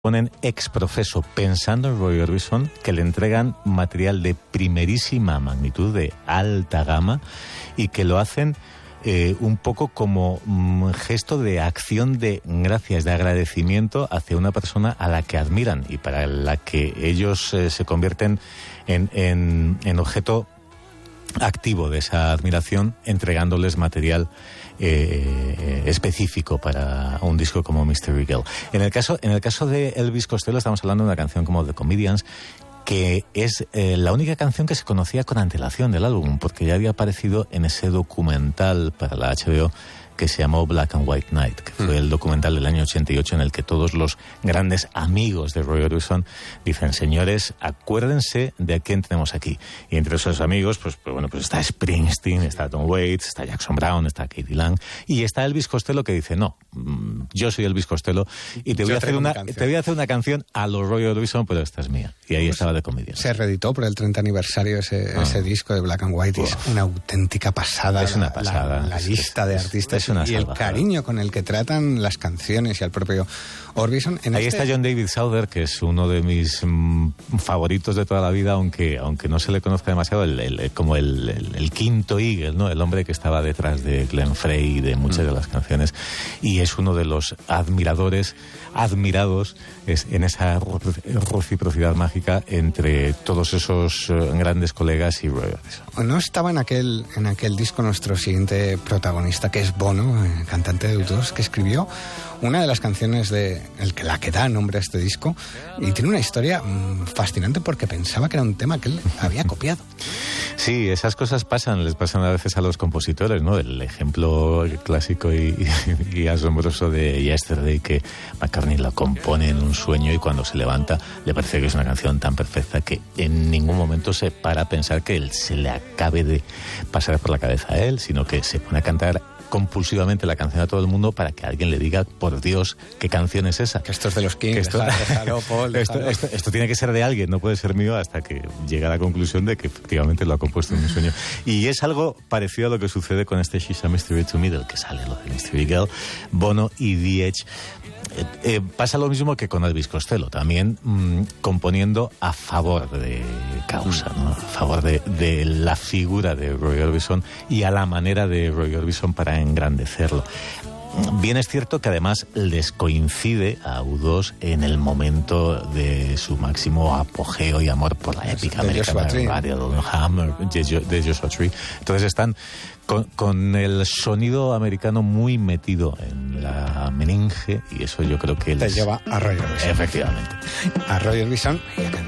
ponen ex profeso pensando en Roy Orbison, que le entregan material de primerísima magnitud, de alta gama, y que lo hacen un poco como gesto de acción de gracias, de agradecimiento hacia una persona a la que admiran y para la que ellos se convierten en objeto activo de esa admiración, entregándoles material específico para un disco como Mystery Girl. En el caso de Elvis Costello estamos hablando de una canción como The Comedians, que es la única canción que se conocía con antelación del álbum, porque ya había aparecido en ese documental para la HBO que se llamó Black and White Night, que fue el documental del año 88 en el que todos los grandes amigos de Roy Orbison dicen: señores, acuérdense de a quién tenemos aquí. Y entre esos amigos, pues está Springsteen, está Tom Waits, está Jackson Browne, está Katie Lang, y está Elvis Costello, que dice: no, yo soy Elvis Costello y te voy a hacer una canción a los Roy Orbison, pero esta es mía. Y ahí estaba The Comedians. Se reeditó por el 30 aniversario ese disco de Black and White, y es una auténtica pasada. Es una pasada. La lista de artistas y el cariño con el que tratan las canciones y al propio Orbison. Ahí está John David Souther, que es uno de mis favoritos de toda la vida, aunque no se le conozca demasiado, como el quinto Eagle, ¿no? El hombre que estaba detrás de Glenn Frey y de muchas de las canciones, y es uno de los admirados en esa reciprocidad mágica entre todos esos grandes colegas y Roy Orbison. No estaba en aquel disco nuestro siguiente protagonista, que es Bono, cantante de U2, que escribió una de las canciones de la que da nombre a este disco, y tiene una historia fascinante porque pensaba que era un tema que él había copiado. Sí, esas cosas les pasan a veces a los compositores, ¿no? El ejemplo clásico y asombroso de Yesterday, que McCartney la compone en un sueño y cuando se levanta le parece que es una canción tan perfecta que en ningún momento se para a pensar que se le acabe de pasar por la cabeza a él, sino que se pone a cantar compulsivamente la canción a todo el mundo para que alguien le diga: por Dios, ¿qué canción es esa? Que esto es de los Kings, esto tiene que ser de alguien, no puede ser mío, hasta que llega a la conclusión de que efectivamente lo ha compuesto en un sueño. Y es algo parecido a lo que sucede con este She's a Mystery to Me, del que sale lo de Mystery Girl, Bono y The Edge. Pasa lo mismo que con Elvis Costello, también componiendo a favor de causa, ¿no? A favor de la figura de Roy Orbison y a la manera de Roy Orbison para engrandecerlo. Bien es cierto que además les coincide a U2 en el momento de su máximo apogeo y amor por la épica americana de Joshua Tree. Entonces están con el sonido americano muy metido en la meninge, y eso yo creo que te lleva a Roy Orbison. Efectivamente. A Roy Orbison y a